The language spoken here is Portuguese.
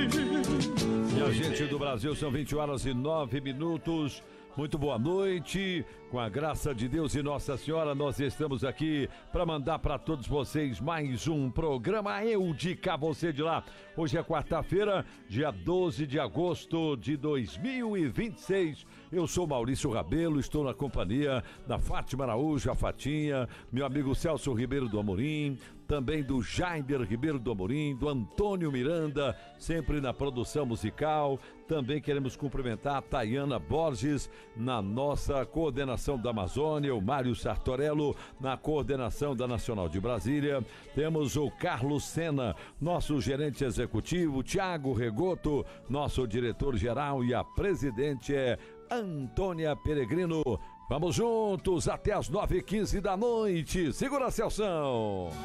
Minha gente do Brasil, são 20h09. Muito boa noite, com a graça de Deus e Nossa Senhora, nós estamos aqui para mandar para todos vocês mais um programa Eu de Cá, Você de Lá. Hoje é quarta-feira, dia 12 de agosto de 2026. Eu sou Maurício Rabelo, estou na companhia da Fátima Araújo, a Fatinha, meu amigo Celso Ribeiro do Amorim, também do Jaider Ribeiro do Amorim, do Antônio Miranda, sempre na produção musical. Também queremos cumprimentar a Tayana Borges na nossa coordenação da Amazônia, o Mário Sartorello na coordenação da Nacional de Brasília. Temos o Carlos Sena, nosso gerente executivo, Tiago Regoto, nosso diretor-geral, e a presidente é Antônia Peregrino. Vamos juntos até as 9h15 da noite. Segura, Celção!